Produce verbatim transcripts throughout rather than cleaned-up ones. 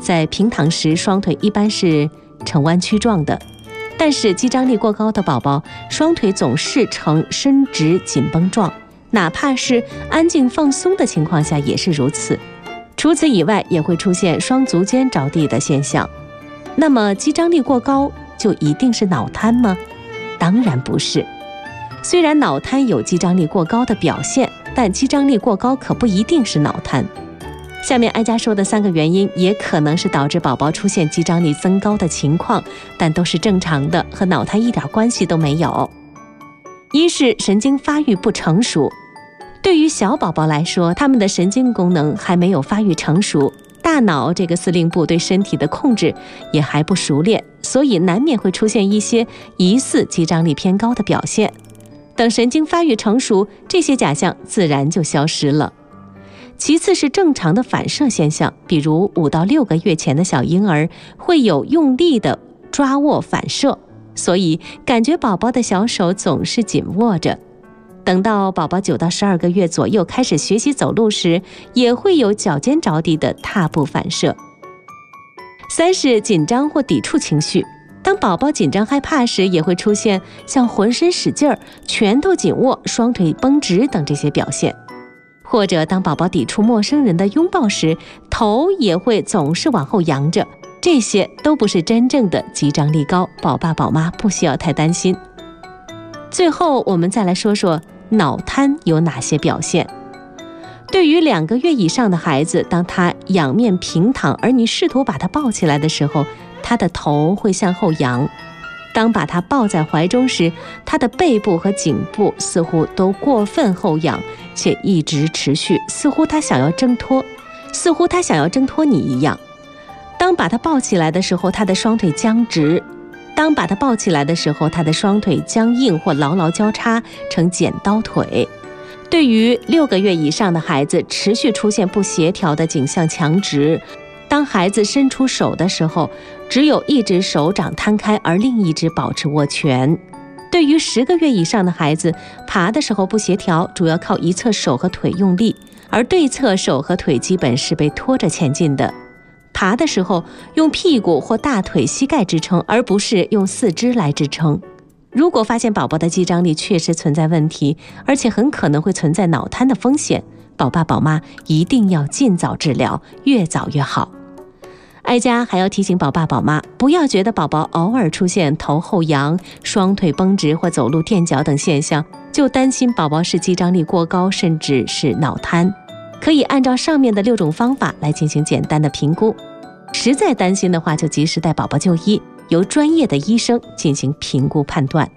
在平躺时双腿一般是呈弯曲状的，但是肌张力过高的宝宝，双腿总是呈伸直紧绷状，哪怕是安静放松的情况下也是如此。除此以外，也会出现双足尖着地的现象。那么肌张力过高就一定是脑瘫吗？当然不是。虽然脑瘫有肌张力过高的表现，但肌张力过高可不一定是脑瘫。下面哀家说的三个原因也可能是导致宝宝出现肌张力增高的情况，但都是正常的，和脑瘫一点关系都没有。一是神经发育不成熟。对于小宝宝来说，他们的神经功能还没有发育成熟，大脑这个司令部对身体的控制也还不熟练，所以难免会出现一些疑似肌张力偏高的表现。等神经发育成熟，这些假象自然就消失了。其次是正常的反射现象，比如五到六个月前的小婴儿会有用力的抓握反射，所以感觉宝宝的小手总是紧握着。等到宝宝九到十二个月左右开始学习走路时，也会有脚尖着地的踏步反射。三是紧张或抵触情绪。当宝宝紧张害怕时，也会出现像浑身使劲儿、拳头紧握、双腿绷直等这些表现。或者当宝宝抵触陌生人的拥抱时，头也会总是往后扬着，这些都不是真正的肌张力高，宝爸宝妈不需要太担心。最后我们再来说说脑瘫有哪些表现。对于两个月以上的孩子，当他仰面平躺，而你试图把他抱起来的时候，他的头会向后扬。当把他抱在怀中时，他的背部和颈部似乎都过分后仰，且一直持续，似乎他想要挣脱，似乎他想要挣脱你一样。当把他抱起来的时候，他的双腿僵直；当把他抱起来的时候，他的双腿僵硬或牢牢交叉，呈剪刀腿。对于六个月以上的孩子，持续出现不协调的颈项强直。当孩子伸出手的时候，只有一只手掌摊开，而另一只保持握拳。对于十个月以上的孩子，爬的时候不协调，主要靠一侧手和腿用力，而对侧手和腿基本是被拖着前进的。爬的时候用屁股或大腿、膝盖支撑，而不是用四肢来支撑。如果发现宝宝的肌张力确实存在问题，而且很可能会存在脑瘫的风险，宝爸宝妈一定要尽早治疗，越早越好。哀家还要提醒宝爸宝妈，不要觉得宝宝偶尔出现头后扬、双腿绷直或走路垫脚等现象，就担心宝宝是肌张力过高，甚至是脑瘫。可以按照上面的六种方法来进行简单的评估。实在担心的话，就及时带宝宝就医，由专业的医生进行评估判断。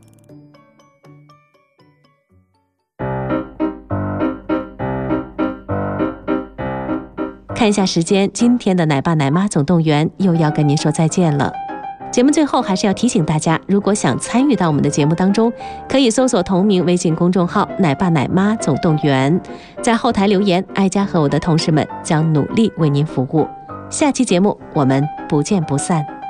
看一下时间，今天的奶爸奶妈总动员又要跟您说再见了。节目最后还是要提醒大家，如果想参与到我们的节目当中，可以搜索同名微信公众号奶爸奶妈总动员，在后台留言，哀家和我的同事们将努力为您服务。下期节目我们不见不散。